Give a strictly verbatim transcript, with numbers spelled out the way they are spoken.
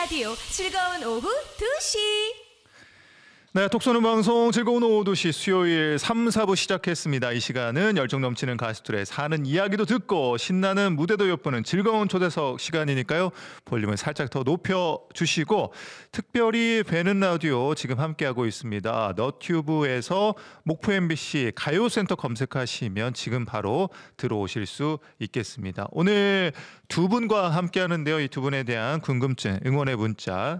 라디오 즐거운 오후 두 시. 네, 톡 쏘는 방송 즐거운 오후 두 시 수요일 삼, 사 부 시작했습니다. 이 시간은 열정 넘치는 가수들의 사는 이야기도 듣고 신나는 무대도 엿보는 즐거운 초대석 시간이니까요. 볼륨을 살짝 더 높여주시고 특별히 뵈는 라디오 지금 함께하고 있습니다. 너튜브에서 목포 엠비씨 가요센터 검색하시면 지금 바로 들어오실 수 있겠습니다. 오늘 두 분과 함께하는데요. 이 두 분에 대한 궁금증, 응원의 문자